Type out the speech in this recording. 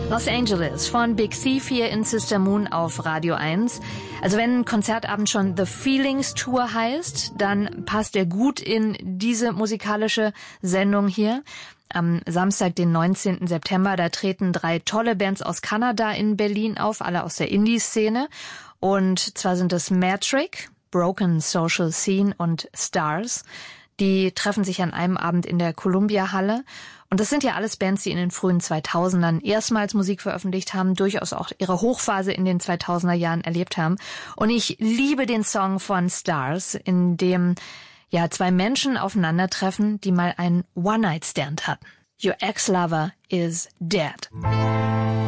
Los Angeles von Big Thief hier in Sister Moon auf Radio 1. Also wenn ein Konzertabend schon The Feelings Tour heißt, dann passt er gut in diese musikalische Sendung hier. Am Samstag, den 19. September, da treten 3 tolle Bands aus Kanada in Berlin auf, alle aus der Indie-Szene. Und zwar sind es Metric, Broken Social Scene und Stars. Die treffen sich an einem Abend in der Columbia-Halle. Und das sind ja alles Bands, die in den frühen 2000ern erstmals Musik veröffentlicht haben, durchaus auch ihre Hochphase in den 2000er Jahren erlebt haben. Und ich liebe den Song von Stars, in dem ja 2 Menschen aufeinandertreffen, die mal einen One-Night-Stand hatten. Your ex-lover is dead.